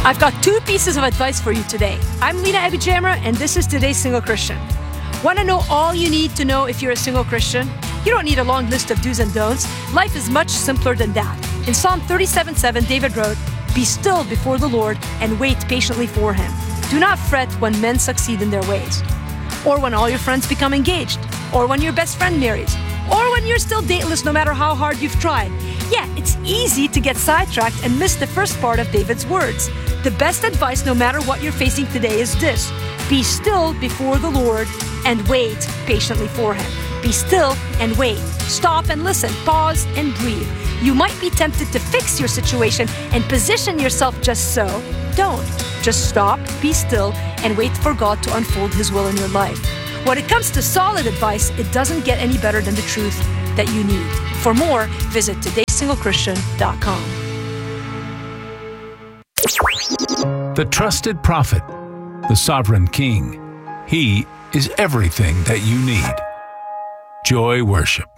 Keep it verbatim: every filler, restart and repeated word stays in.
I've got two pieces of advice for you today. I'm Lena Abijamra, and this is today's Single Christian. Want to know all you need to know if you're a single Christian? You don't need a long list of do's and don'ts. Life is much simpler than that. In Psalm thirty-seven seven, David wrote, "Be still before the Lord and wait patiently for Him. Do not fret when men succeed in their ways." Or when all your friends become engaged. Or when your best friend marries. Or when you're still dateless no matter how hard you've tried. Yeah, it's easy to get sidetracked and miss the first part of David's words. The best advice no matter what you're facing today is this: be still before the Lord and wait patiently for Him. Be still and wait. Stop and listen. Pause and breathe. You might be tempted to fix your situation and position yourself just so. Don't. Just stop, be still, and wait for God to unfold His will in your life. When it comes to solid advice, it doesn't get any better than the truth that you need. For more, visit today single christian dot com. The trusted prophet, the sovereign king. He is everything that you need. Joy Worship.